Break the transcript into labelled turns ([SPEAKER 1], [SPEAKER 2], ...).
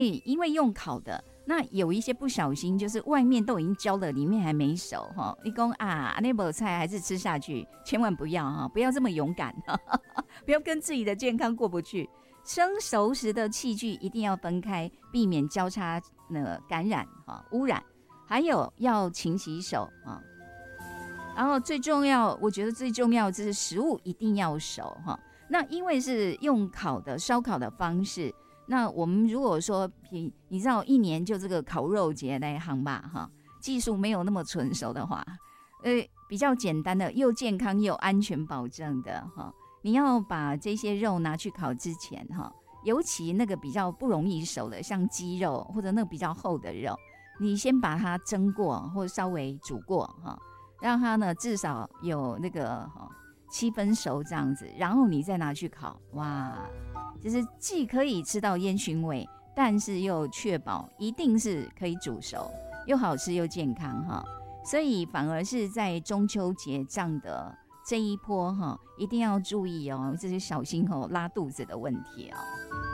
[SPEAKER 1] 因为用烤的，那有一些不小心就是外面都已经焦了，里面还没熟哈。你说啊，那道菜还是吃下去，千万不要哈，不要这么勇敢，不要跟自己的健康过不去。生熟食的器具一定要分开，避免交叉感染污染，还有要勤洗手啊。然后最重要，我觉得最重要就是食物一定要熟哈。那因为是用烤的烧烤的方式。那我们如果说你知道一年就这个烤肉节那一行吧哈，技术没有那么纯熟的话，比较简单的又健康又安全保证的哈，你要把这些肉拿去烤之前哈，尤其那个比较不容易熟的，像鸡肉或者那个比较厚的肉，你先把它蒸过或者稍微煮过哈，让它呢至少有那个7分熟这样子，然后你再拿去烤，哇！就是既可以吃到烟熏味，但是又确保一定是可以煮熟，又好吃又健康哈。所以反而是在中秋节这样的这一波哈，一定要注意哦，这是小心拉肚子的问题哦。